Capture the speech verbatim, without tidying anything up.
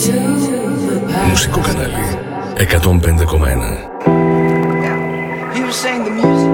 Μουσικό κανάλι εκατόν πέντε κόμμα ένα. He was saying the music